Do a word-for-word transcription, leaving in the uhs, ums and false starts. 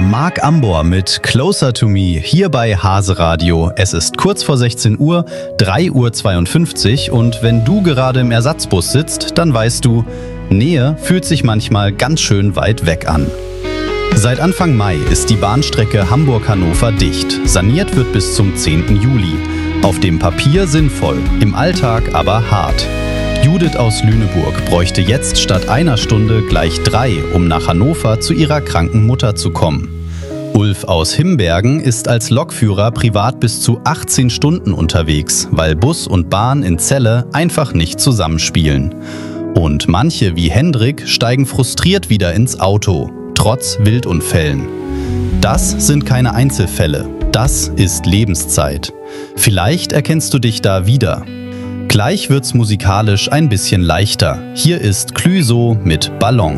Marc Ambor mit Closer to Me hier bei Hase Radio. Es ist kurz vor sechzehn Uhr, drei Uhr zweiundfünfzig und wenn du gerade im Ersatzbus sitzt, dann weißt du, Nähe fühlt sich manchmal ganz schön weit weg an. Seit Anfang Mai ist die Bahnstrecke Hamburg-Hannover dicht. Saniert wird bis zum zehnten Juli. Auf dem Papier sinnvoll, im Alltag aber hart. Judith aus Lüneburg bräuchte jetzt statt einer Stunde gleich drei, um nach Hannover zu ihrer kranken Mutter zu kommen. Ulf aus Himbergen ist als Lokführer privat bis zu achtzehn Stunden unterwegs, weil Bus und Bahn in Celle einfach nicht zusammenspielen. Und manche wie Hendrik steigen frustriert wieder ins Auto, trotz Wildunfällen. Das sind keine Einzelfälle, das ist Lebenszeit. Vielleicht erkennst du dich da wieder. Gleich wird's musikalisch ein bisschen leichter. Hier ist Clüso mit Ballon.